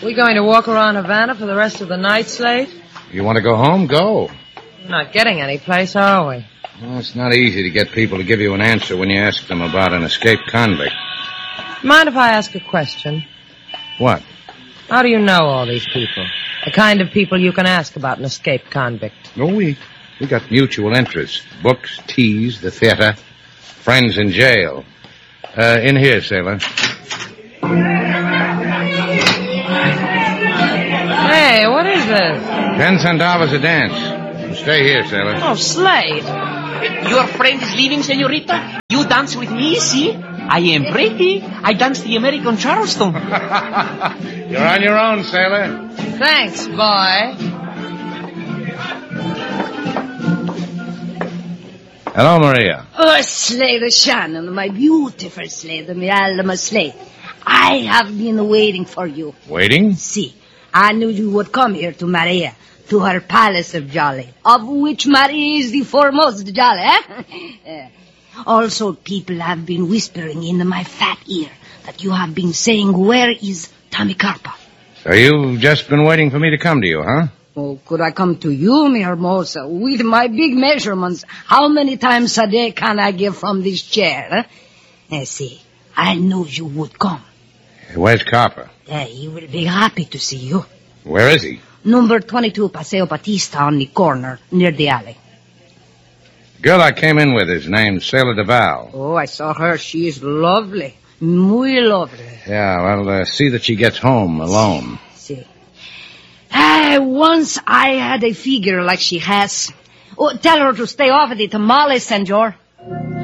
We going to walk around Havana for the rest of the night, Slade? You want to go home? Go. We're not getting any place, are we? Well, it's not easy to get people to give you an answer when you ask them about an escaped convict. Mind if I ask a question? What? How do you know all these people? The kind of people you can ask about an escaped convict. Oh, we got mutual interests. Books, teas, the theater, friends in jail. In here, sailor. Hey, what is this? $10 a dance. Stay here, sailor. Oh, Slade. Your friend is leaving, senorita? You dance with me, see? I am pretty. I dance the American Charleston. You're on your own, sailor. Thanks, boy. Hello, Maria. Oh, Slade Shannon, my beautiful Slade, my Alma Slade. I have been waiting for you. Waiting? See, I knew you would come here to Maria, to her palace of Jolly, of which Maria is the foremost Jolly, eh? Also, people have been whispering in my fat ear that you have been saying, where is Tommy Carpa? So you've just been waiting for me to come to you, huh? Oh, could I come to you, mi hermosa, with my big measurements? How many times a day can I give from this chair, eh? See, I knew you would come. Where's Carper? He will be happy to see you. Where is he? Number 22 Paseo Batista on the corner, near the alley. The girl I came in with is named Sailor Duval. Oh, I saw her. She is lovely. Muy lovely. Yeah, well, see that she gets home alone. See. Once I had a figure like she has. Oh, tell her to stay off of the tamales, senor.